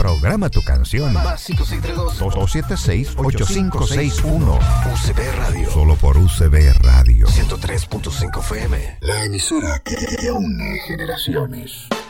Programa tu canción. Más 562-276-8561. UCB Radio. Solo por UCB Radio. 103.5 FM. La emisora que une generaciones.